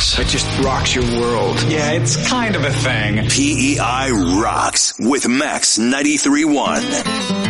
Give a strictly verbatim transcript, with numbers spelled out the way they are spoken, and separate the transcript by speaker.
Speaker 1: rocks. It just rocks your world. Yeah, it's kind of a thing.
Speaker 2: P E I Rocks with Max ninety-three point one.